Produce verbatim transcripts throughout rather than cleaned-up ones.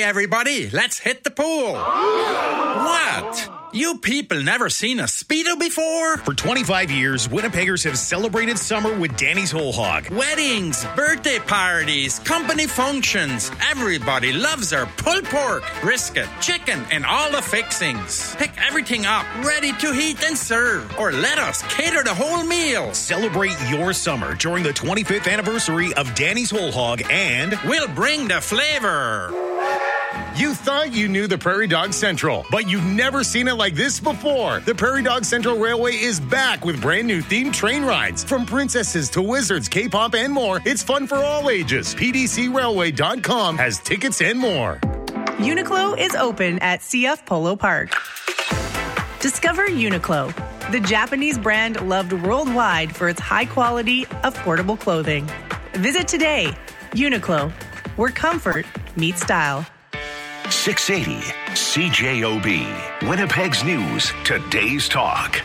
everybody, let's hit the pool. What? You people never seen a Speedo before? For twenty-five years, Winnipeggers have celebrated summer with Danny's Whole Hog. Weddings, birthday parties, company functions. Everybody loves our pulled pork, brisket, chicken, and all the fixings. Pick everything up, ready to heat and serve. Or let us cater the whole meal. Celebrate your summer during the twenty-fifth anniversary of Danny's Whole Hog, and we'll bring the flavor. You thought you knew the Prairie Dog Central, but you've never seen it like this before. The Prairie Dog Central Railway is back with brand new themed train rides. From princesses to wizards, K-pop, and more, it's fun for all ages. P D C railway dot com has tickets and more. Uniqlo is open at C F Polo Park. Discover Uniqlo, the Japanese brand loved worldwide for its high-quality, affordable clothing. Visit today. Uniqlo, where comfort meets style. six eighty C J O B, Winnipeg's News, Today's Talk.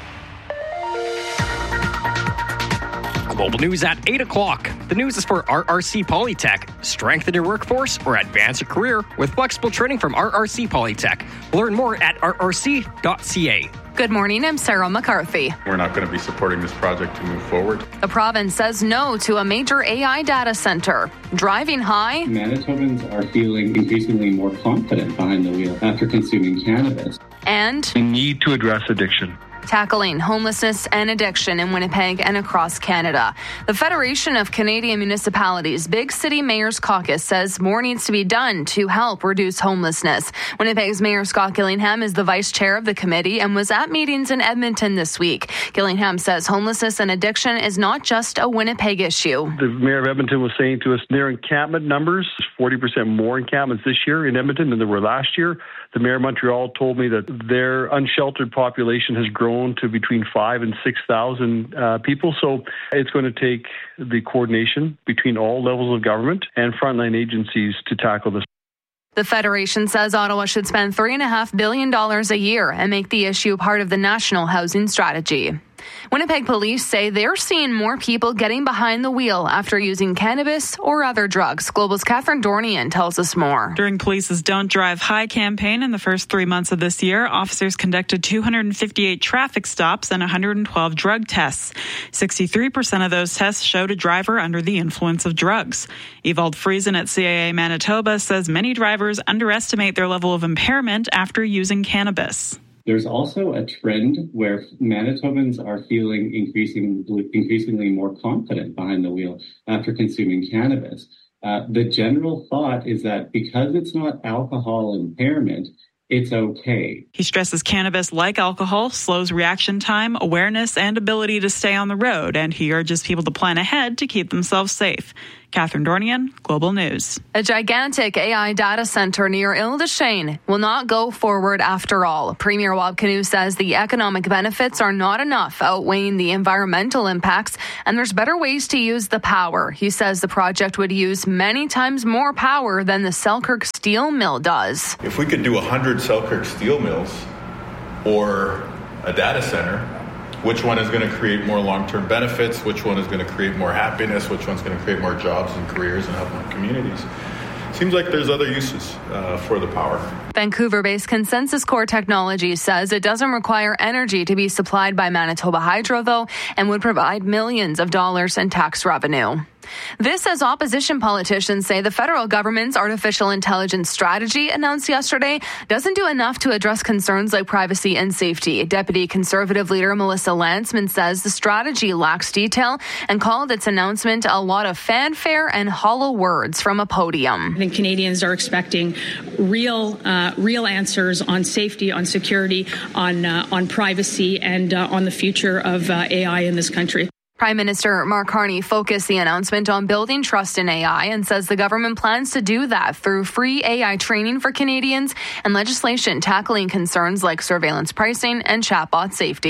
Global news at eight o'clock. The news is for R R C Polytech. Strengthen your workforce or advance your career with flexible training from R R C Polytech. Learn more at r r c dot c a. Good morning, I'm Sarah McCarthy. We're not going to be supporting this project to move forward. The province says no to a major A I data center. Driving high. Manitobans are feeling increasingly more confident behind the wheel after consuming cannabis. And we need to address addiction. Tackling homelessness and addiction in Winnipeg and across Canada. The Federation of Canadian Municipalities Big City Mayors Caucus says more needs to be done to help reduce homelessness. Winnipeg's Mayor Scott Gillingham is the vice chair of the committee and was at meetings in Edmonton this week. Gillingham says homelessness and addiction is not just a Winnipeg issue. The Mayor of Edmonton was saying to us their encampment numbers, forty percent more encampments this year in Edmonton than there were last year. The Mayor of Montreal told me that their unsheltered population has grown to between five and six thousand uh, people. So it's going to take the coordination between all levels of government and frontline agencies to tackle this. The Federation says Ottawa should spend three point five billion dollars a year and make the issue part of the national housing strategy. Winnipeg police say they're seeing more people getting behind the wheel after using cannabis or other drugs. Global's Catherine Dornian tells us more. During police's Don't Drive High campaign in the first three months of this year, officers conducted two hundred fifty-eight traffic stops and one hundred twelve drug tests. sixty-three percent of those tests showed a driver under the influence of drugs. Ewald Friesen at C A A Manitoba says many drivers underestimate their level of impairment after using cannabis. There's also a trend where Manitobans are feeling increasingly, increasingly more confident behind the wheel after consuming cannabis. Uh, the general thought is that because it's not alcohol impairment, it's okay. He stresses cannabis, like alcohol, slows reaction time, awareness, and ability to stay on the road, and he urges people to plan ahead to keep themselves safe. Catherine Dornian, Global News. A gigantic A I data center near Ile-des-Chênes will not go forward after all. Premier Wab Kinew says the economic benefits are not enough, outweighing the environmental impacts, and there's better ways to use the power. He says the project would use many times more power than the Selkirk steel mill does. If we could do one hundred Selkirk steel mills or a data center, which one is going to create more long-term benefits? Which one is going to create more happiness? Which one's going to create more jobs and careers and help more communities? Seems like there's other uses uh, for the power. Vancouver-based Consensus Core Technologies says it doesn't require energy to be supplied by Manitoba Hydro, though, and would provide millions of dollars in tax revenue. This as opposition politicians say the federal government's artificial intelligence strategy announced yesterday doesn't do enough to address concerns like privacy and safety. Deputy Conservative leader Melissa Lantsman says the strategy lacks detail and called its announcement a lot of fanfare and hollow words from a podium. I think Canadians are expecting real uh, real answers on safety, on security, on, uh, on privacy, and uh, on the future of uh, A I in this country. Prime Minister Mark Carney focused the announcement on building trust in A I and says the government plans to do that through free A I training for Canadians and legislation tackling concerns like surveillance pricing and chatbot safety.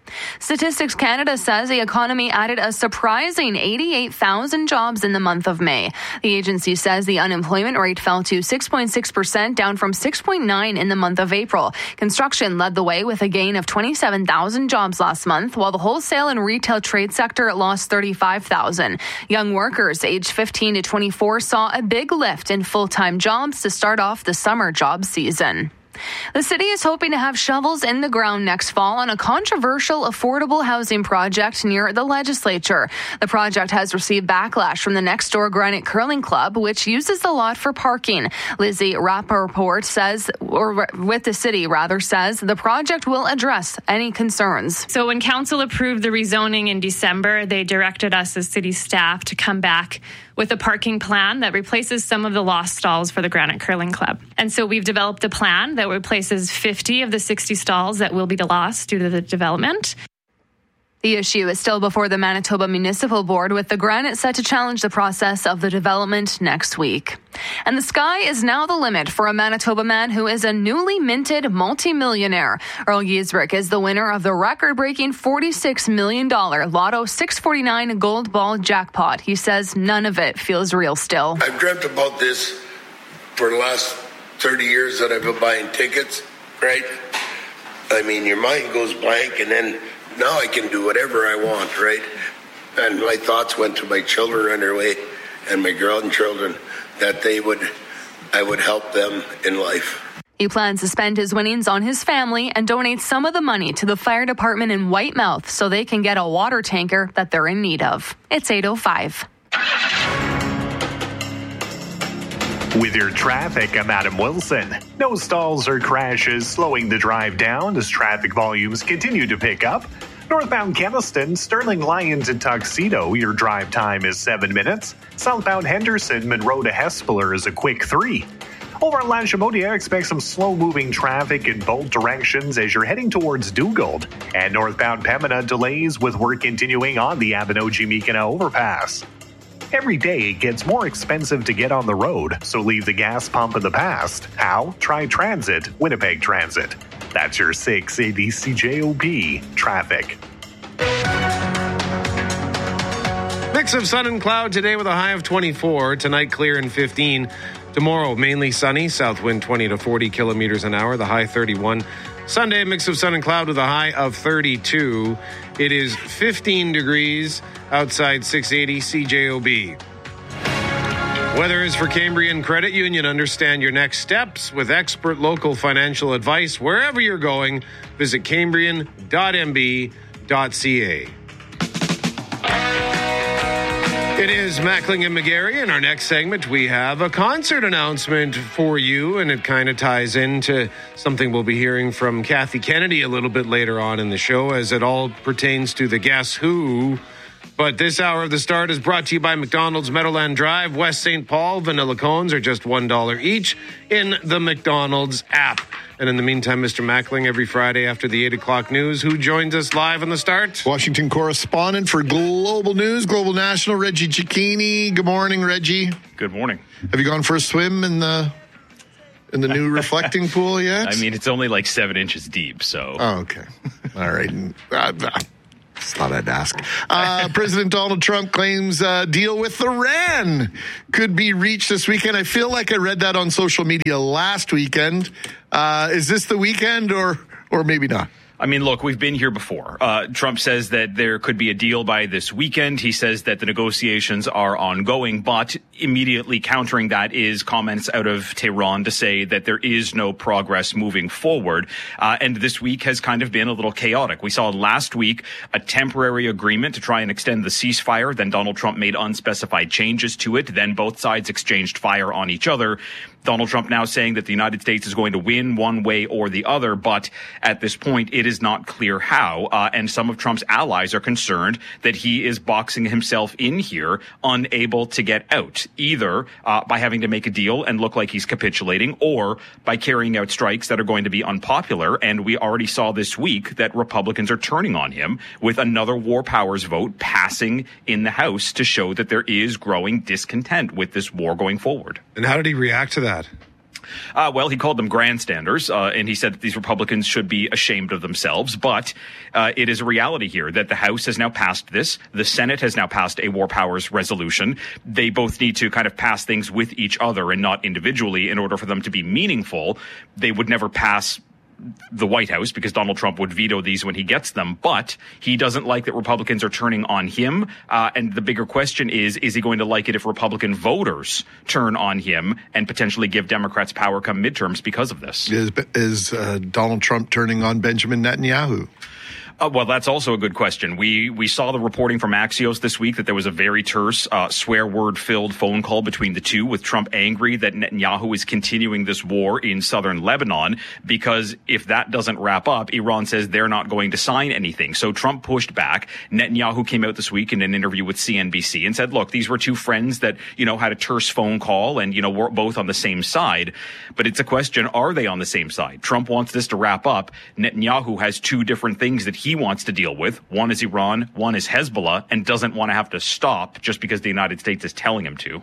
Statistics Canada says the economy added a surprising eighty-eight thousand jobs in the month of May. The agency says the unemployment rate fell to six point six percent, down from six point nine in the month of April. Construction led the way with a gain of twenty-seven thousand jobs last month, while the wholesale and retail trade sector lost thirty-five thousand. Young workers aged fifteen to twenty-four saw a big lift in full-time jobs to start off the summer job season. The city is hoping to have shovels in the ground next fall on a controversial affordable housing project near the legislature. The project has received backlash from the next door Granite Curling Club, which uses the lot for parking. Lizzie Rappaport says, or with the city rather, says the project will address any concerns. So when council approved the rezoning in December, they directed us as city staff to come back with a parking plan that replaces some of the lost stalls for the Granite Curling Club. And so we've developed a plan that replaces fifty of the sixty stalls that will be lost due to the development. The issue is still before the Manitoba Municipal Board, with the Granite set to challenge the process of the development next week. And the sky is now the limit for a Manitoba man who is a newly minted multimillionaire. Earl Giesbrecht is the winner of the record-breaking forty-six million dollars Lotto six forty-nine Gold Ball jackpot. He says none of it feels real still. I've dreamt about this for the last thirty years that I've been buying tickets, right? I mean, your mind goes blank, and then now I can do whatever I want, right? And my thoughts went to my children on their way and my grandchildren, that they would, I would help them in life. He plans to spend his winnings on his family and donate some of the money to the fire department in Whitemouth so they can get a water tanker that they're in need of. It's eight oh five. With your traffic, I'm Adam Wilson. No stalls or crashes slowing the drive down as traffic volumes continue to pick up. Northbound Keniston, Sterling Lyons and Tuxedo, your drive time is seven minutes. Southbound Henderson, Monroe to Hespeler is a quick three. Over in Lashimodia, expect some slow-moving traffic in both directions as you're heading towards Dugald. And northbound Pembina, delays with work continuing on the Abinogi-Mekina overpass. Every day it gets more expensive to get on the road, so leave the gas pump in the past. How? Try Transit, Winnipeg Transit. That's your six eighty C J O B traffic. Mix of sun and cloud today with a high of twenty-four. Tonight clear and fifteen. Tomorrow mainly sunny, south wind twenty to forty kilometers an hour, the high thirty-one. Sunday, mix of sun and cloud with a high of thirty-two. It is fifteen degrees outside six eighty C J O B. Weather is for Cambrian Credit Union. Understand your next steps with expert local financial advice. Wherever you're going, visit cambrian dot m b dot c a. It is Mackling and McGarry. In our next segment, we have a concert announcement for you, and it kind of ties into something we'll be hearing from Kathy Kennedy a little bit later on in the show, as it all pertains to the Guess Who. But this hour of the start is brought to you by McDonald's Meadowland Drive, West Saint Paul. Vanilla cones are just one dollar each in the McDonald's app. And in the meantime, Mister Mackling, every Friday after the eight o'clock news, who joins us live on the start? Washington correspondent for Global News, Global National, Reggie Cicchini. Good morning, Reggie. Good morning. Have you gone for a swim in the in the new reflecting pool yet? I mean, it's only like seven inches deep, so. Oh, okay. All right. Uh, Just thought I'd ask. Uh, President Donald Trump claims a deal with Iran could be reached this weekend. I feel like I read that on social media last weekend. Uh, is this the weekend or or maybe not? I mean, look, we've been here before. Uh, Trump says that there could be a deal by this weekend. He says that the negotiations are ongoing, but immediately countering that is comments out of Tehran to say that there is no progress moving forward. Uh, and this week has kind of been a little chaotic. We saw last week a temporary agreement to try and extend the ceasefire. Then Donald Trump made unspecified changes to it. Then both sides exchanged fire on each other. Donald Trump now saying that the United States is going to win one way or the other, but at this point, it is not clear how. Uh, and some of Trump's allies are concerned that he is boxing himself in here, unable to get out, either uh, by having to make a deal and look like he's capitulating, or by carrying out strikes that are going to be unpopular. And we already saw this week that Republicans are turning on him with another war powers vote passing in the House to show that there is growing discontent with this war going forward. And how did he react to that? Uh, well, he called them grandstanders, uh, and he said that these Republicans should be ashamed of themselves. But uh, it is a reality here that the House has now passed this. The Senate has now passed a war powers resolution. They both need to kind of pass things with each other and not individually in order for them to be meaningful. They would never pass the White House because Donald Trump would veto these when he gets them, but he doesn't like that Republicans are turning on him. Uh, and the bigger question is, is he going to like it if Republican voters turn on him and potentially give Democrats power come midterms because of this? Is, is uh, Donald Trump turning on Benjamin Netanyahu? Uh, well, that's also a good question. We we saw the reporting from Axios this week that there was a very terse, uh, swear word-filled phone call between the two, with Trump angry that Netanyahu is continuing this war in southern Lebanon, because if that doesn't wrap up, Iran says they're not going to sign anything. So Trump pushed back. Netanyahu came out this week in an interview with C N B C and said, look, these were two friends that, you know, had a terse phone call and, you know, we're both on the same side. But it's a question, are they on the same side? Trump wants this to wrap up. Netanyahu has two different things that he He wants to deal with. One is Iran, one is Hezbollah, and doesn't want to have to stop just because the United States is telling him to.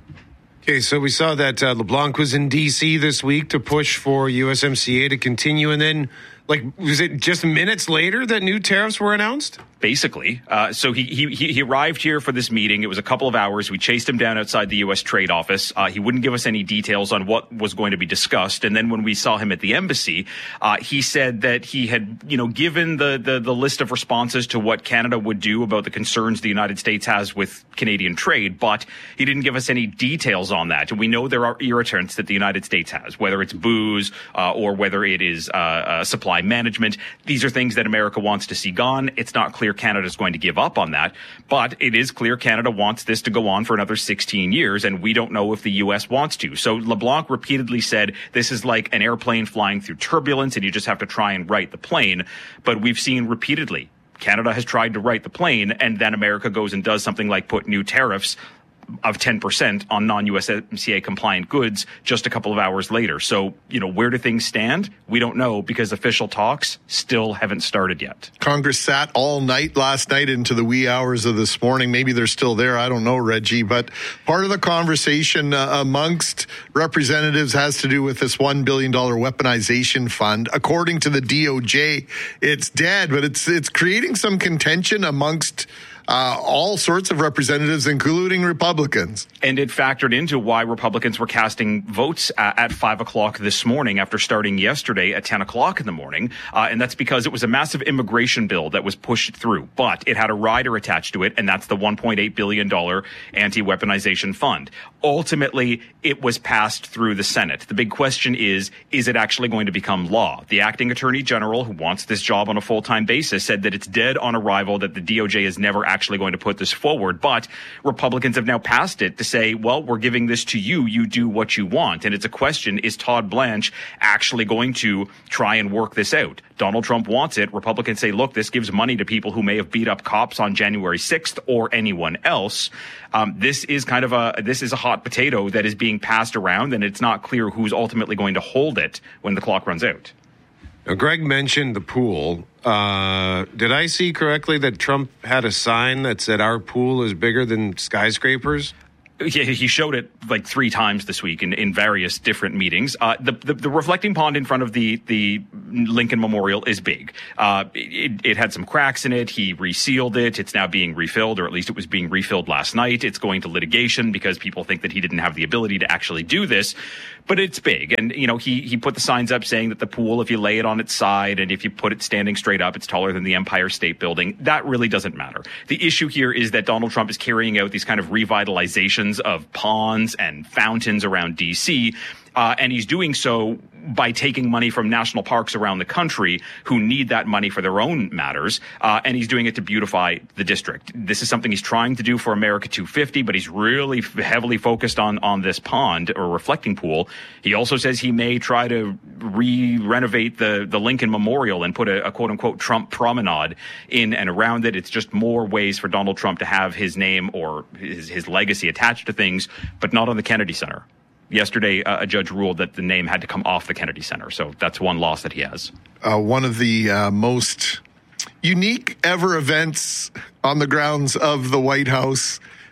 Okay, so we saw that uh, LeBlanc was in D C this week to push for U S M C A to continue, and then, like, was it just minutes later that new tariffs were announced? Basically. Uh, so he, he he arrived here for this meeting. It was a couple of hours. We chased him down outside the U S Trade Office. Uh, he wouldn't give us any details on what was going to be discussed. And then when we saw him at the embassy, uh, he said that he had, you know, given the, the, the list of responses to what Canada would do about the concerns the United States has with Canadian trade, but he didn't give us any details on that. And we know there are irritants that the United States has, whether it's booze uh, or whether it is uh, uh, supply management. These are things that America wants to see gone. It's not clear Canada is going to give up on that, but it is clear Canada wants this to go on for another sixteen years, and we don't know if the U S wants to. So LeBlanc repeatedly said this is like an airplane flying through turbulence, and you just have to try and right the plane. But we've seen repeatedly Canada has tried to right the plane, and then America goes and does something like put new tariffs of ten percent on non-U S M C A compliant goods just a couple of hours later. So, you know, where do things stand? We don't know because official talks still haven't started yet. Congress sat all night last night into the wee hours of this morning. Maybe they're still there. I don't know, Reggie. But part of the conversation uh, amongst representatives has to do with this one billion dollars weaponization fund. According to the D O J, it's dead, but it's it's creating some contention amongst Uh, all sorts of representatives, including Republicans. And it factored into why Republicans were casting votes at, at five o'clock this morning after starting yesterday at ten o'clock in the morning. Uh, and that's because it was a massive immigration bill that was pushed through, but it had a rider attached to it, and that's the one point eight billion dollars anti-weaponization fund. Ultimately, it was passed through the Senate. The big question is, is it actually going to become law? The acting attorney general, who wants this job on a full-time basis, said that it's dead on arrival, that the D O J is never actually going to put this forward. But Republicans have now passed it to say, well, we're giving this to you. You do what you want. And it's a question, is Todd Blanche actually going to try and work this out? Donald Trump wants it. Republicans say, look, this gives money to people who may have beat up cops on January sixth or anyone else. Um, this is kind of a, this is a hot potato that is being passed around, and it's not clear who's ultimately going to hold it when the clock runs out. Now, Greg mentioned the pool. Uh, did I see correctly that Trump had a sign that said our pool is bigger than skyscrapers? Yeah, he showed it like three times this week in, in various different meetings. Uh, the, the the reflecting pond in front of the the Lincoln Memorial is big. Uh, it, it had some cracks in it. He resealed it. It's now being refilled, or at least it was being refilled last night. It's going to litigation because people think that he didn't have the ability to actually do this. But it's big. And, you know, he, he put the signs up saying that the pool, if you lay it on its side and if you put it standing straight up, it's taller than the Empire State Building. That really doesn't matter. The issue here is that Donald Trump is carrying out these kind of revitalizations of ponds and fountains around D C, uh, and he's doing so by taking money from national parks around the country who need that money for their own matters, uh, and he's doing it to beautify the district. This is something he's trying to do for America two fifty, but he's really heavily focused on, on this pond or reflecting pool. He also says he may try to re-renovate the, the Lincoln Memorial and put a, a quote-unquote Trump promenade in and around it. It's just more ways for Donald Trump to have his name or his, his legacy attached to things, but not on the Kennedy Center. Yesterday, uh, a judge ruled that the name had to come off the Kennedy Center. So that's one loss that he has. Uh, one of the uh, most unique ever events on the grounds of the White House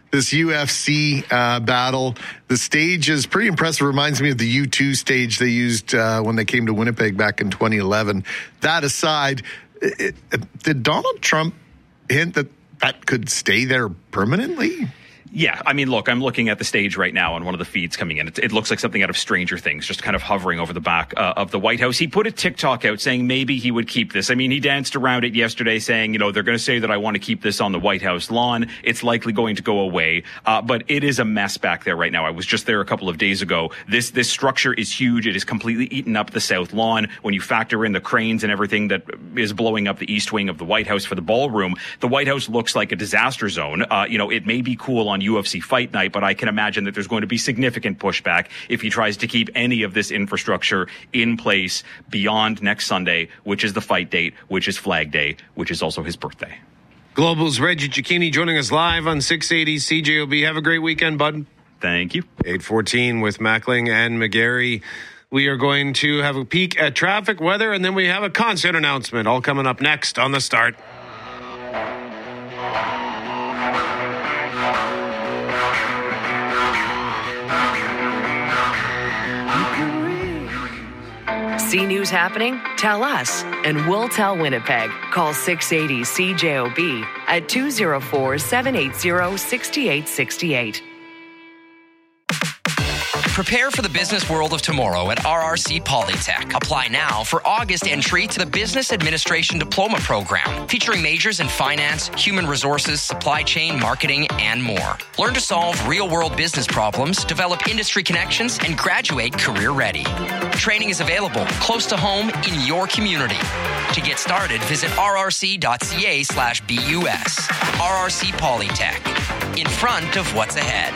this U F C uh, battle. The stage is pretty impressive. Reminds me of the U two stage they used uh, when they came to Winnipeg back in twenty eleven. That aside, it, it, did Donald Trump hint that that could stay there permanently? Yeah, I mean, look, I'm looking at the stage right now on one of the feeds coming in. It, it looks like something out of Stranger Things, just kind of hovering over the back uh, of the White House. He put a TikTok out saying maybe he would keep this. I mean, he danced around it yesterday saying, you know, they're going to say that I want to keep this on the White House lawn. It's likely going to go away. Uh, but it is a mess back there right now. I was just there a couple of days ago. This this structure is huge. It has completely eaten up the South Lawn. When you factor in the cranes and everything that is blowing up the east wing of the White House for the ballroom, the White House looks like a disaster zone. Uh, you know, it may be cool on U F C Fight Night, but I can imagine that there's going to be significant pushback if he tries to keep any of this infrastructure in place beyond next Sunday, which is the fight date, which is Flag Day, which is also his birthday. Global's Reggie Cicchini joining us live on six eighty C J O B. Have a great weekend, bud. Thank you. eight fourteen with Mackling and McGarry. We are going to have a peek at traffic, weather, and then we have a concert announcement all coming up next on The Start. See news happening? Tell us, and we'll tell Winnipeg. Call six eighty C J O B at two oh four, seven eight zero, six eight six eight. Prepare for the business world of tomorrow at R R C Polytech. Apply now for August entry to the Business Administration Diploma Program, featuring majors in finance, human resources, supply chain, marketing, and more. Learn to solve real-world business problems, develop industry connections, and graduate career-ready. Training is available close to home in your community. To get started, visit rrc.ca slash BUS. R R C Polytech, in front of what's ahead.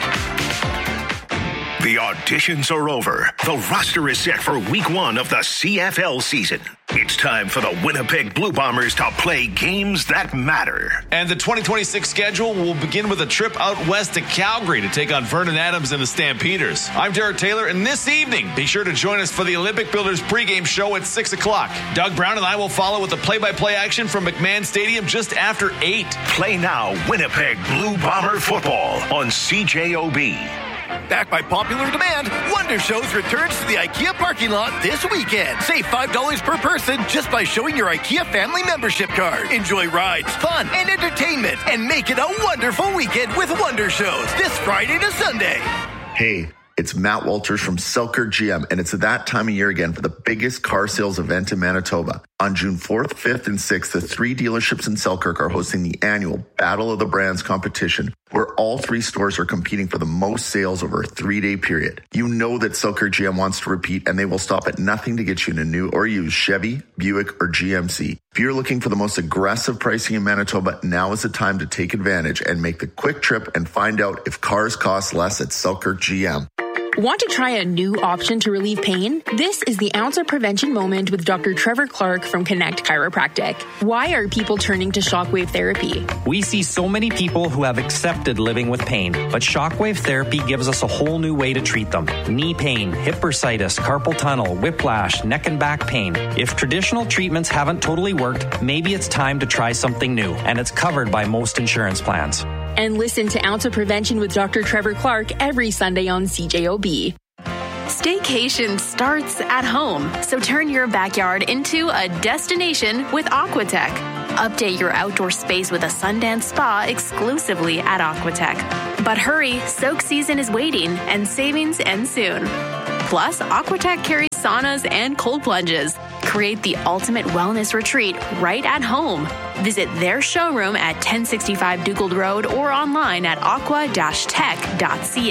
The auditions are over. The roster is set for week one of the C F L season. It's time for the Winnipeg Blue Bombers to play games that matter. And the twenty twenty-six schedule will begin with a trip out west to Calgary to take on Vernon Adams and the Stampeders. I'm Derek Taylor, and this evening, be sure to join us for the Olympic Builders pregame show at six o'clock. Doug Brown and I will follow with the play-by-play action from McMahon Stadium just after eight. Play now Winnipeg Blue Bomber football on C J O B. Backed by popular demand, Wonder Shows returns to the IKEA parking lot this weekend. Save five dollars per person just by showing your IKEA family membership card. Enjoy rides, fun, and entertainment, and make it a wonderful weekend with Wonder Shows this Friday to Sunday. Hey, it's Matt Walters from Selkirk G M, and it's that time of year again for the biggest car sales event in Manitoba. On June fourth, fifth, and sixth, the three dealerships in Selkirk are hosting the annual Battle of the Brands competition, where all three stores are competing for the most sales over a three-day period. You know that Selkirk G M wants to repeat, and they will stop at nothing to get you in a new or used Chevy, Buick, or G M C. If you're looking for the most aggressive pricing in Manitoba, now is the time to take advantage and make the quick trip and find out if cars cost less at Selkirk G M. Want to try a new option to relieve pain? This is the Ounce of Prevention Moment with Doctor Trevor Clark from Connect Chiropractic. Why are people turning to shockwave therapy? We see so many people who have accepted living with pain, but shockwave therapy gives us a whole new way to treat them. Knee pain, hip bursitis, carpal tunnel, whiplash, neck and back pain. If traditional treatments haven't totally worked, maybe it's time to try something new, and it's covered by most insurance plans. And listen to Ounce of Prevention with Doctor Trevor Clark every Sunday on C J O B. Staycation starts at home, so turn your backyard into a destination with Aquatech. Update your outdoor space with a Sundance spa exclusively at Aquatech. But hurry, soak season is waiting, and savings end soon. Plus, Aquatech carries saunas and cold plunges. Create the ultimate wellness retreat right at home. Visit their showroom at ten sixty-five Dugald Road or online at aqua dash tech dot c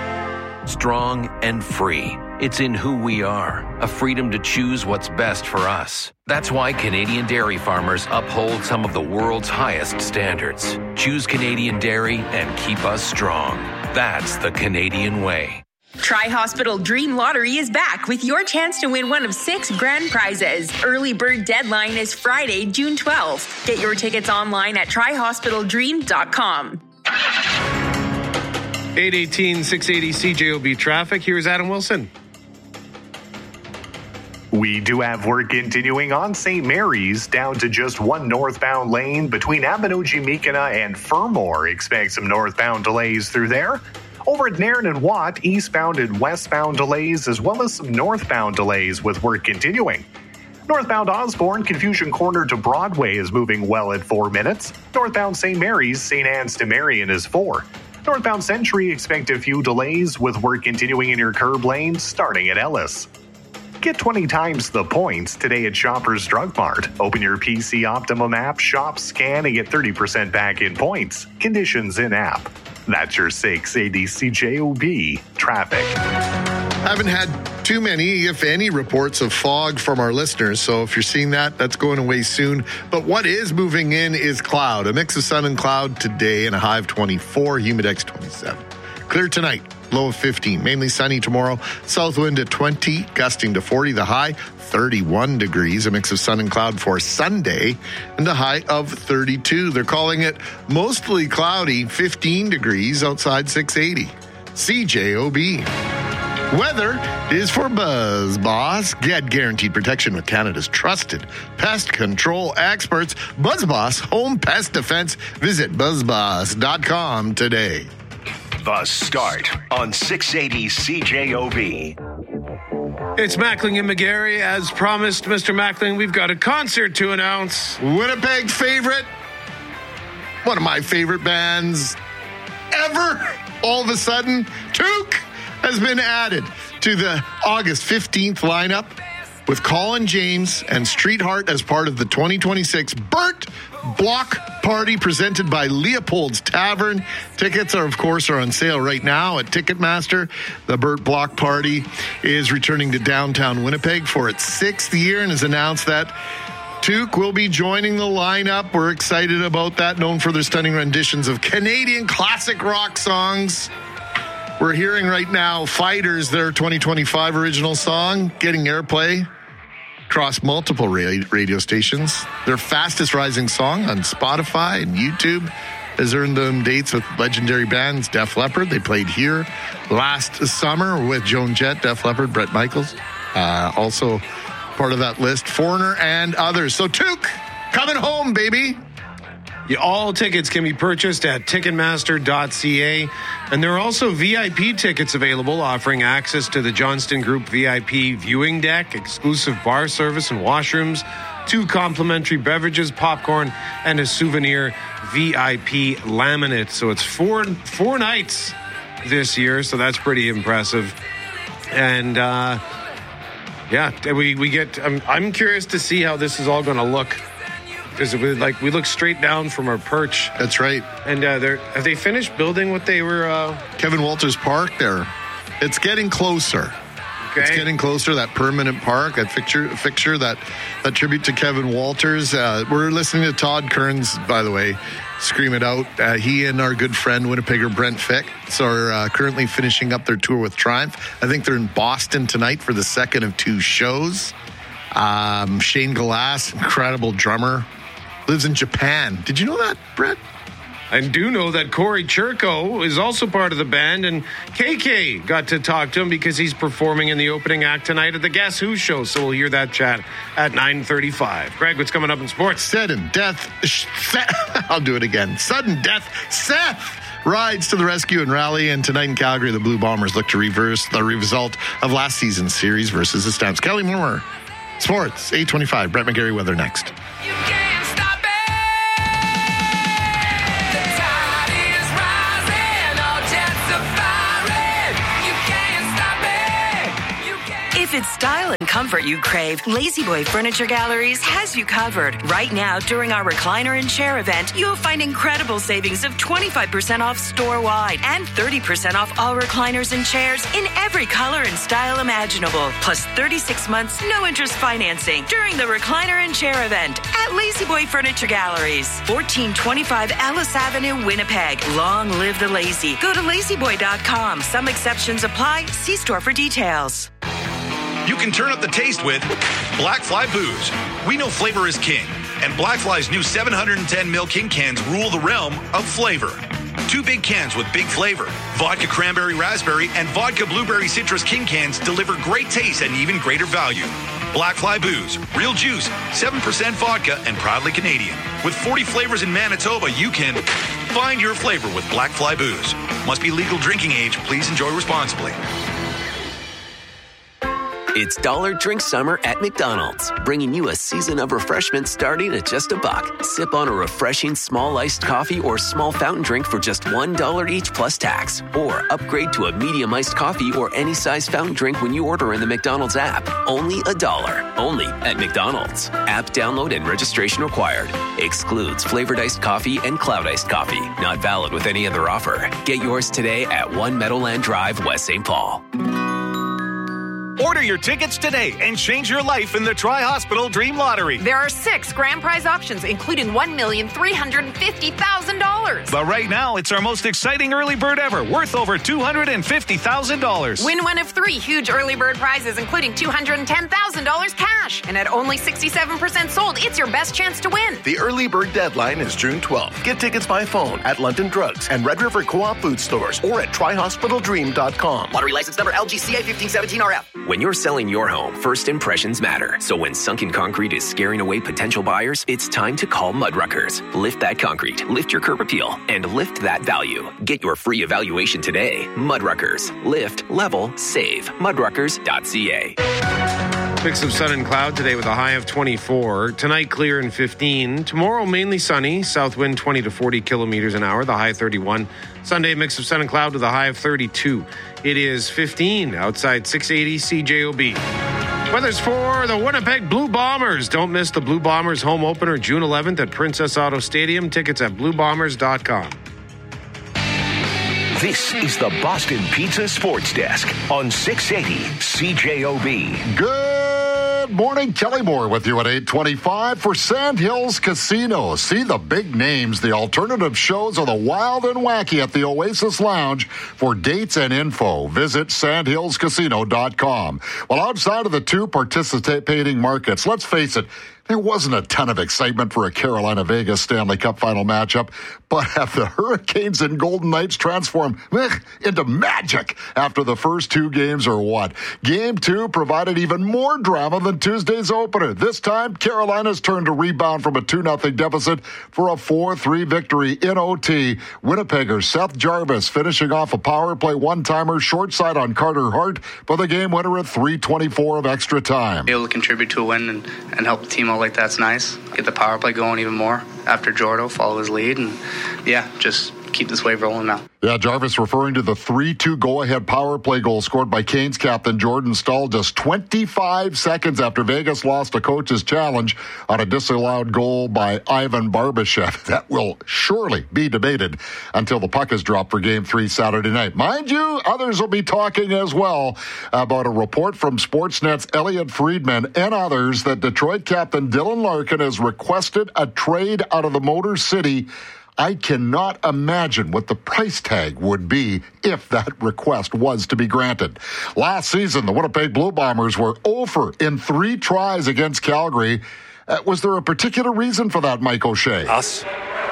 a. Strong and free. It's in who we are, a freedom to choose what's best for us. That's why Canadian dairy farmers uphold some of the world's highest standards. Choose Canadian dairy and keep us strong. That's the Canadian way. Tri-Hospital Dream Lottery is back with your chance to win one of six grand prizes. Early bird deadline is Friday, June twelfth. Get your tickets online at tri hospital dream dot com. eight eighteen, six eighty C J O B traffic. Here's Adam Wilson. We do have work continuing on Saint Mary's, down to just one northbound lane between Abinogi-Meekina and Fermor. Expect some northbound delays through there. Over at Nairn and Watt, eastbound and westbound delays, as well as some northbound delays with work continuing. Northbound Osborne, Confusion Corner to Broadway is moving well at four minutes. Northbound Saint Mary's, Saint Anne's to Marion is four. Northbound Century, expect a few delays with work continuing in your curb lane starting at Ellis. Get twenty times the points today at Shoppers Drug Mart. Open your P C Optimum app, shop, scan, and get thirty percent back in points. Conditions in app. That's your six eighty C J O B traffic. Haven't had too many, if any, reports of fog from our listeners. So if you're seeing that, that's going away soon. But what is moving in is cloud. A mix of sun and cloud today and a high of twenty-four, humidex twenty-seven. Clear tonight, low of fifteen. Mainly sunny tomorrow. South wind at twenty, gusting to forty. The high, thirty-one degrees. A mix of sun and cloud for Sunday and a high of thirty-two. They're calling it mostly cloudy, fifteen degrees outside six eighty. C J O B. Weather is for Buzz Boss. Get guaranteed protection with Canada's trusted pest control experts. Buzz Boss Home Pest Defense. Visit buzz boss dot com today. The Start on six eighty C J O B. It's Mackling and McGarry. As promised, Mister Mackling, we've got a concert to announce. Winnipeg favorite. One of my favorite bands ever. All of a sudden, Took has been added to the August fifteenth lineup with Colin James and Streetheart as part of the twenty twenty-six Burt Block Party presented by Leopold's Tavern. Tickets are, of course, are on sale right now at Ticketmaster. The Burt Block Party is returning to downtown Winnipeg for its sixth year and has announced that Took will be joining the lineup. We're excited about that, known for their stunning renditions of Canadian classic rock songs. We're hearing right now Fighters, their twenty twenty-five original song, getting airplay across multiple radio stations. Their fastest rising song on Spotify and YouTube has earned them dates with legendary bands Def Leppard. They played here last summer with Joan Jett, Def Leppard, Bret Michaels. Uh, also part of that list, Foreigner and others. So Took, coming home, baby. Yeah, all tickets can be purchased at ticketmaster dot c a, and there are also V I P tickets available offering access to the Johnston Group V I P viewing deck, exclusive bar service and washrooms, two complimentary beverages, popcorn, and a souvenir V I P laminate. So it's four four nights this year, so that's pretty impressive. And uh, yeah, we we get. I'm, I'm curious to see how this is all going to look. Because like we look straight down from our perch. That's right. And uh, they're have they finished building what they were? Uh... Kevin Walters Park there. It's getting closer. Okay. It's getting closer. That permanent park, that fixture, fixture, that that tribute to Kevin Walters. Uh, we're listening to Todd Kearns, by the way, scream it out. Uh, he and our good friend Winnipegger Brent Fix are uh, currently finishing up their tour with Triumph. I think they're in Boston tonight for the second of two shows. Um, Shane Glass, incredible drummer. Lives in Japan. Did you know that, Brett? I do know that Corey Churko is also part of the band, and K K got to talk to him because he's performing in the opening act tonight at the Guess Who show, so we'll hear that chat at nine thirty-five. Greg, what's coming up in sports? Sudden death. I'll do it again. Sudden death. Seth rides to the rescue and rally, and tonight in Calgary, the Blue Bombers look to reverse the result of last season's series versus the Stamps. Kelly Moore, sports, eight twenty-five. Brett McGarry, weather next. If it's style and comfort you crave, Lazy Boy Furniture Galleries has you covered. Right now, during our recliner and chair event, you'll find incredible savings of twenty-five percent off store-wide and thirty percent off all recliners and chairs in every color and style imaginable. Plus thirty-six months, no interest financing during the recliner and chair event at Lazy Boy Furniture Galleries. fourteen twenty-five Ellis Avenue, Winnipeg. Long live the lazy. Go to lazy boy dot com. Some exceptions apply. See store for details. You can turn up the taste with Blackfly Booze. We know flavor is king, and Blackfly's new seven hundred ten milliliter King cans rule the realm of flavor. Two big cans with big flavor. Vodka Cranberry Raspberry and Vodka Blueberry Citrus King cans deliver great taste and even greater value. Black Fly Booze, real juice, seven percent vodka, and proudly Canadian. With forty flavors in Manitoba, you can find your flavor with Black Fly Booze. Must be legal drinking age. Please enjoy responsibly. It's Dollar Drink Summer at McDonald's, bringing you a season of refreshment starting at just a buck. Sip on a refreshing small iced coffee or small fountain drink for just one dollar each plus tax. Or upgrade to a medium iced coffee or any size fountain drink when you order in the McDonald's app. Only a dollar. Only at McDonald's. App download and registration required. Excludes flavored iced coffee and cloud iced coffee. Not valid with any other offer. Get yours today at One Meadowland Drive, West Saint Paul. Order your tickets today and change your life in the Tri-Hospital Dream Lottery. There are six grand prize options, including one million three hundred fifty thousand dollars. But right now, it's our most exciting early bird ever, worth over two hundred fifty thousand dollars. Win one of three huge early bird prizes, including two hundred ten thousand dollars cash. And at only sixty-seven percent sold, it's your best chance to win. The early bird deadline is June twelfth. Get tickets by phone at London Drugs and Red River Co-op food stores or at tri hospital dream dot com. Lottery license number L G C A fifteen seventeen R F. When you're selling your home, first impressions matter. So when sunken concrete is scaring away potential buyers, it's time to call Mudruckers. Lift that concrete, lift your curb appeal, and lift that value. Get your free evaluation today. Mudruckers. Lift, level, save. Mudruckers dot c a. Mix of sun and cloud today with a high of twenty-four. Tonight, clear and fifteen. Tomorrow, mainly sunny. South wind twenty to forty kilometers an hour. The high thirty-one. Sunday, mix of sun and cloud with a high of thirty-two. It is fifteen outside six eighty C J O B. Weather's for the Winnipeg Blue Bombers. Don't miss the Blue Bombers home opener June eleventh at Princess Auto Stadium. Tickets at blue bombers dot com. This is the Boston Pizza Sports Desk on six eighty C J O B. Good morning. Kelly Moore with you at eight twenty-five for Sandhills Casino. See the big names, the alternative shows of the wild and wacky at the Oasis Lounge. For dates and info, visit sandhills casino dot com. Well, outside of the two participating markets, let's face it, there wasn't a ton of excitement for a Carolina-Vegas Stanley Cup final matchup, but have the Hurricanes and Golden Knights transformed ugh, into magic after the first two games or what? Game two provided even more drama than Tuesday's opener. This time, Carolina's turned to rebound from a two nothing deficit for a four three victory in O T. Winnipegger Seth Jarvis finishing off a power play one-timer short side on Carter Hart for the game winner at three twenty-four of extra time. Be able to contribute to a win and, and help the team out like that's nice. Get the power play going even more after Jordo follow his lead, and yeah, just keep this wave rolling now. Yeah, Jarvis referring to the three two go-ahead power play goal scored by Canes captain Jordan Staal just twenty-five seconds after Vegas lost a coach's challenge on a disallowed goal by Ivan Barbashev. That will surely be debated until the puck is dropped for Game three Saturday night. Mind you, others will be talking as well about a report from Sportsnet's Elliot Friedman and others that Detroit captain Dylan Larkin has requested a trade out of the Motor City. I cannot imagine what the price tag would be if that request was to be granted. Last season, the Winnipeg Blue Bombers were oh for in three tries against Calgary. Uh, was there a particular reason for that, Mike O'Shea? Us?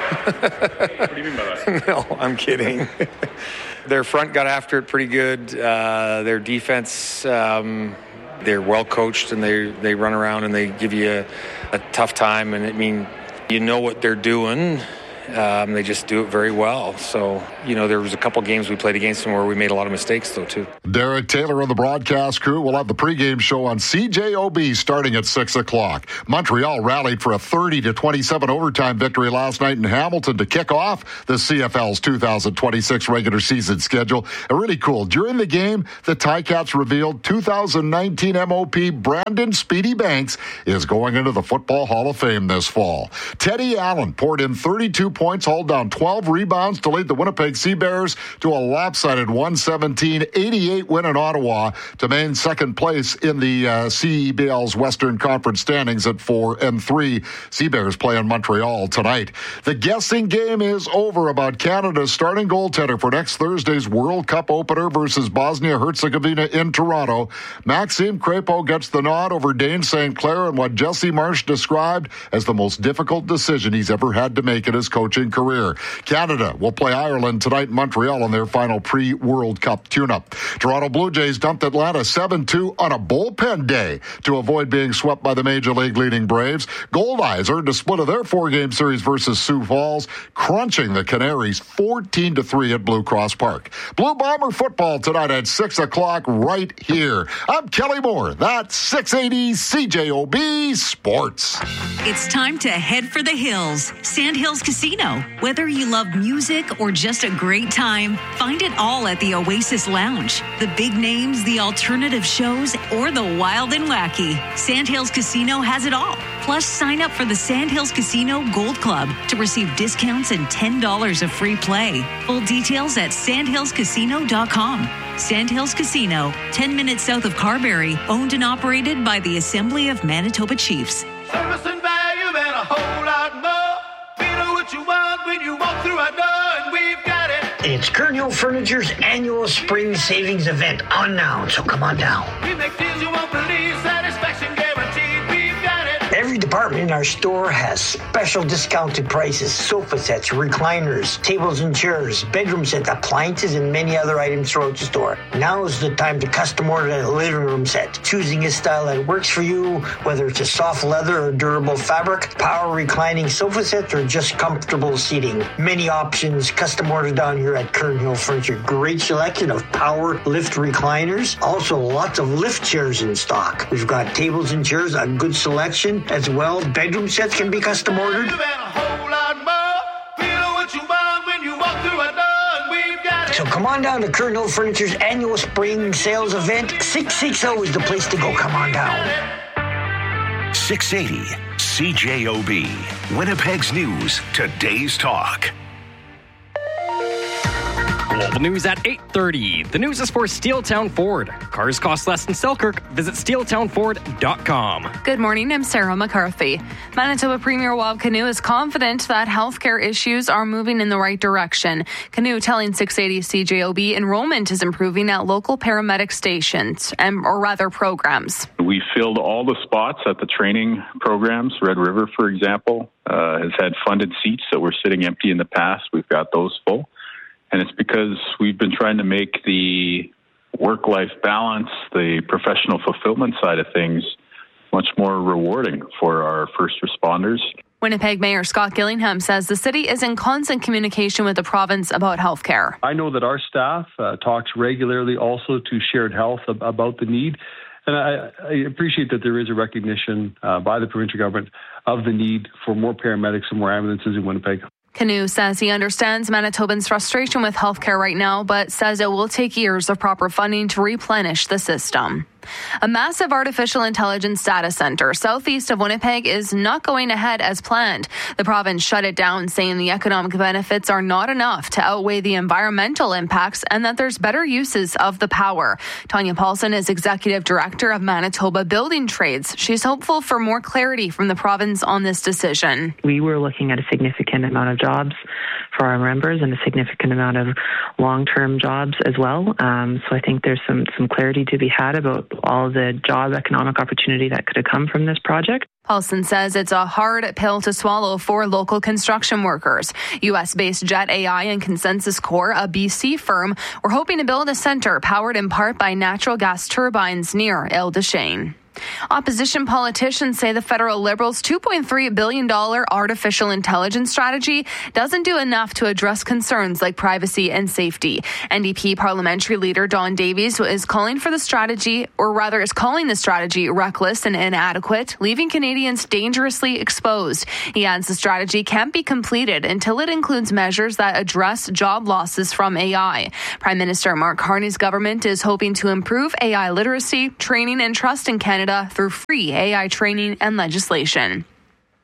What do you mean by that? No, I'm kidding. Their front got after it pretty good. Uh, their defense, um, they're well coached, and they they run around and they give you a, a tough time. And I mean, you know what they're doing. Um, they just do it very well. So, you know, there was a couple games we played against them where we made a lot of mistakes, though, too. Derek Taylor of the broadcast crew will have the pregame show on C J O B starting at six o'clock. Montreal rallied for a thirty to twenty-seven overtime victory last night in Hamilton to kick off the C F L's two thousand twenty-six regular season schedule. Uh, really cool. During the game, the Ticats revealed two thousand nineteen M O P Brandon Speedy Banks is going into the Football Hall of Fame this fall. Teddy Allen poured in thirty-two points, hauled down twelve rebounds to lead the Winnipeg Sea Bears to a lopsided one seventeen eighty-eight eight win in Ottawa to maintain second place in the uh, C E B L's Western Conference standings at four and three. Sea Bears play in Montreal tonight. The guessing game is over about Canada's starting goaltender for next Thursday's World Cup opener versus Bosnia-Herzegovina in Toronto. Maxime Crepeau gets the nod over Dane Saint Clair in what Jesse Marsh described as the most difficult decision he's ever had to make in his coaching career. Canada will play Ireland tonight in Montreal in their final pre-World Cup tune-up. Toronto Blue Jays dumped Atlanta seven two on a bullpen day to avoid being swept by the Major League leading Braves. Goldeyes earned a split of their four-game series versus Sioux Falls, crunching the Canaries fourteen to three at Blue Cross Park. Blue Bomber football tonight at six o'clock right here. I'm Kelly Moore. That's six eighty C J O B Sports. It's time to head for the hills. Sandhills Casino. Whether you love music or just a great time, find it all at the Oasis Lounge. The big names, the alternative shows, or the wild and wacky. Sandhills Casino has it all. Plus, sign up for the Sandhills Casino Gold Club to receive discounts and ten dollars of free play. Full details at sandhills casino dot com. Sandhills Casino, ten minutes south of Carberry, owned and operated by the Assembly of Manitoba Chiefs. Service and value and a whole lot more. We know what you want when you walk through our door, and we've got it. It's Kern Hill Furniture's annual spring savings event on now, so come on down. We make deals you won't believe, satisfaction guaranteed. We've got it. Every department in our store has special discounted prices: sofa sets, recliners, tables and chairs, bedroom sets, appliances, and many other items throughout the store. Now is the time to custom order that living room set. Choosing a style that works for you, whether it's a soft leather or durable fabric, power reclining sofa sets, or just comfortable seating. Many options custom ordered down here at Kern Hill Furniture. Great selection of power lift recliners. Also lots of lift chairs in stock. We've got tables and chairs, a good selection as well. Bedroom sets can be custom ordered. So come on down to Kern Hill Furniture's annual spring sales event. six sixty is the place to go. Come on down. six eighty C J O B, Winnipeg's News, today's talk. Global news at eight thirty. The news is for Steeltown Ford. Cars cost less in Selkirk. Visit steel town ford dot com. Good morning. I'm Sarah McCarthy. Manitoba Premier Wab Kinew is confident that healthcare issues are moving in the right direction. Kinew telling six eighty C J O B enrollment is improving at local paramedic stations, and, or rather programs. We filled all the spots at the training programs. Red River, for example, uh, has had funded seats that were sitting empty in the past. We've got those full. And it's because we've been trying to make the work-life balance, the professional fulfillment side of things, much more rewarding for our first responders. Winnipeg Mayor Scott Gillingham says the city is in constant communication with the province about health care. I know that our staff uh, talks regularly also to Shared Health ab- about the need. And I, I appreciate that there is a recognition uh, by the provincial government of the need for more paramedics and more ambulances in Winnipeg. Kinew says he understands Manitobans' frustration with healthcare right now, but says it will take years of proper funding to replenish the system. A massive artificial intelligence data center southeast of Winnipeg is not going ahead as planned. The province shut it down, saying the economic benefits are not enough to outweigh the environmental impacts and that there's better uses of the power. Tanya Paulson is executive director of Manitoba Building Trades. She's hopeful for more clarity from the province on this decision. We were looking at a significant amount of jobs for our members and a significant amount of long-term jobs as well. Um, so I think there's some, some clarity to be had about all the job economic opportunity that could have come from this project. Paulson says it's a hard pill to swallow for local construction workers. U S-based Jet A I and Consensus Core, a B C firm, were hoping to build a center powered in part by natural gas turbines near Ile-des-Chênes. Opposition politicians say the federal Liberals' two point three billion dollars artificial intelligence strategy doesn't do enough to address concerns like privacy and safety. N D P parliamentary leader Don Davies is calling for the strategy, or rather is calling the strategy reckless and inadequate, leaving Canadians dangerously exposed. He adds the strategy can't be completed until it includes measures that address job losses from A I. Prime Minister Mark Carney's government is hoping to improve A I literacy, training, and trust in Canada through free A I training and legislation.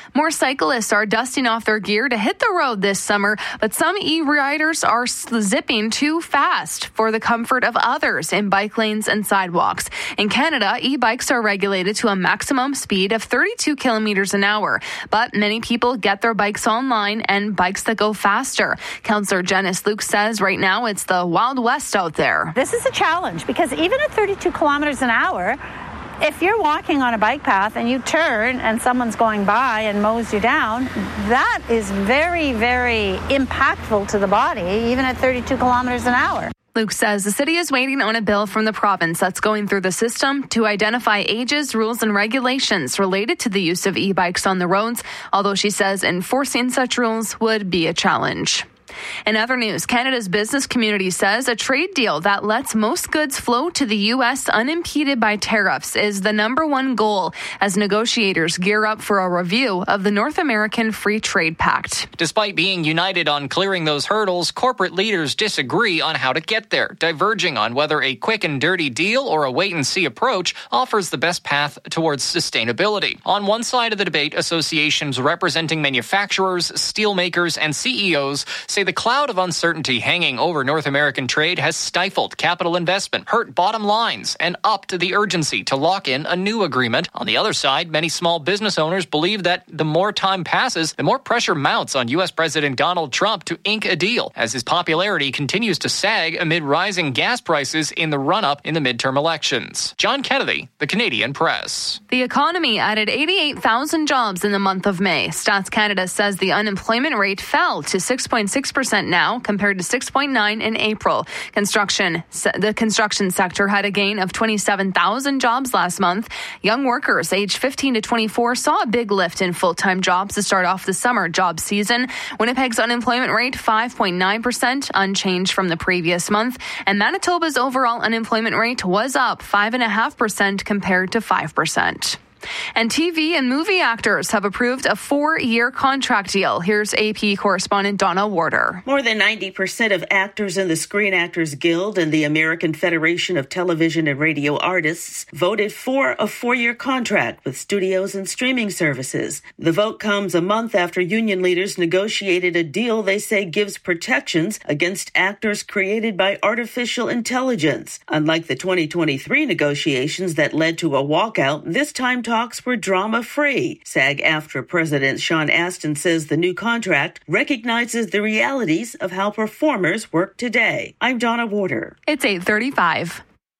More cyclists are dusting off their gear to hit the road this summer, but some e-riders are zipping too fast for the comfort of others in bike lanes and sidewalks. In Canada, e-bikes are regulated to a maximum speed of thirty-two kilometers an hour, but many people get their bikes online and bikes that go faster. Councillor Janice Luke says right now it's the Wild West out there. This is a challenge because even at thirty-two kilometers an hour, if you're walking on a bike path and you turn and someone's going by and mows you down, that is very, very impactful to the body, even at thirty-two kilometers an hour. Luke says the city is waiting on a bill from the province that's going through the system to identify ages, rules, and regulations related to the use of e-bikes on the roads, although she says enforcing such rules would be a challenge. In other news, Canada's business community says a trade deal that lets most goods flow to the U S unimpeded by tariffs is the number one goal as negotiators gear up for a review of the North American Free Trade Pact. Despite being united on clearing those hurdles, corporate leaders disagree on how to get there, diverging on whether a quick and dirty deal or a wait-and-see approach offers the best path towards sustainability. On one side of the debate, associations representing manufacturers, steelmakers, and C E Os say the cloud of uncertainty hanging over North American trade has stifled capital investment, hurt bottom lines, and upped the urgency to lock in a new agreement. On the other side, many small business owners believe that the more time passes, the more pressure mounts on U S President Donald Trump to ink a deal, as his popularity continues to sag amid rising gas prices in the run-up in the midterm elections. John Kennedy, The Canadian Press. The economy added eighty-eight thousand jobs in the month of May. Stats Canada says the unemployment rate fell to six point six percent now compared to six point nine in April. Construction, the construction sector had a gain of twenty-seven thousand jobs last month. Young workers aged fifteen to twenty-four saw a big lift in full-time jobs to start off the summer job season. Winnipeg's unemployment rate five point nine percent, unchanged from the previous month, and Manitoba's overall unemployment rate was up five point five percent compared to five percent. And T V and movie actors have approved a four-year contract deal. Here's A P correspondent Donna Warder. More than ninety percent of actors in the Screen Actors Guild and the American Federation of Television and Radio Artists voted for a four-year contract with studios and streaming services. The vote comes a month after union leaders negotiated a deal they say gives protections against actors created by artificial intelligence. Unlike the twenty twenty-three negotiations that led to a walkout, this time talks were drama-free. SAG-AFTRA President Sean Astin says the new contract recognizes the realities of how performers work today. I'm Donna Warder. It's eight thirty-five.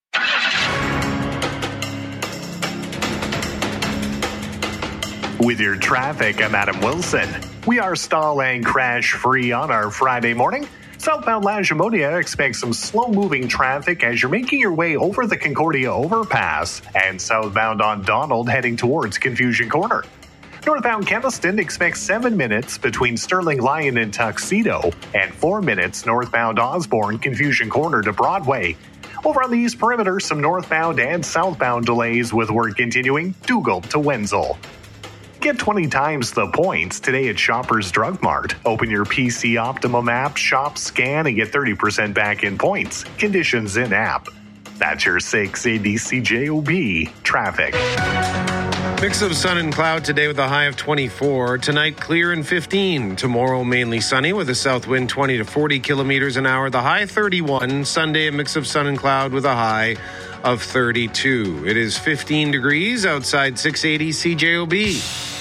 With your traffic, I'm Adam Wilson. We are stall and crash-free on our Friday morning. Southbound Lagimodiere expects some slow-moving traffic as you're making your way over the Concordia overpass, and southbound on Donald heading towards Confusion Corner. Northbound Keniston expects seven minutes between Sterling Lion and Tuxedo, and four minutes northbound Osborne, Confusion Corner to Broadway. Over on the East Perimeter, some northbound and southbound delays with work continuing, Dougal to Wenzel. Get twenty times the points today at Shoppers Drug Mart. Open your P C Optimum app, shop, scan, and get thirty percent back in points. Conditions in app. That's your six eighty C J O B traffic. Mix of sun and cloud today with a high of twenty-four. Tonight, clear and fifteen. Tomorrow, mainly sunny with a south wind twenty to forty kilometers an hour. The high thirty-one. Sunday, a mix of sun and cloud with a high of thirty-two. It is fifteen degrees outside six eighty C J O B.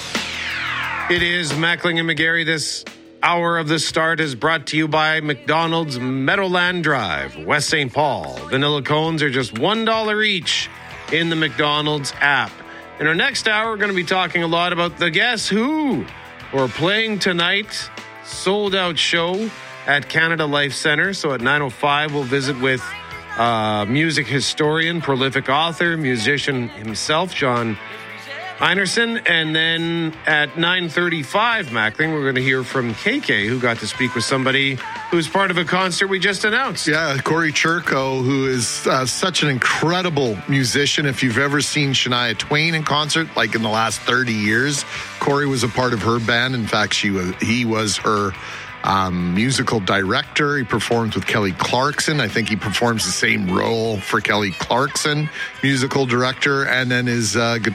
It is Mackling and McGarry. This hour of the start is brought to you by McDonald's Meadowland Drive, West Saint Paul. Vanilla cones are just one dollar each in the McDonald's app. In our next hour, we're going to be talking a lot about the Guess Who who are playing tonight. Sold out show at Canada Life Centre. So at nine oh five, we'll visit with uh, music historian, prolific author, musician himself, John Einerson. And then at nine thirty-five, Mackling, we're going to hear from K K, who got to speak with somebody who's part of a concert we just announced. Yeah, Corey Churko, who is uh, such an incredible musician. If you've ever seen Shania Twain in concert, like in the last thirty years, Corey was a part of her band. In fact, she was he was her Um, musical director. He performed with Kelly Clarkson. I think he performs the same role for Kelly Clarkson, musical director, and then his uh, guitar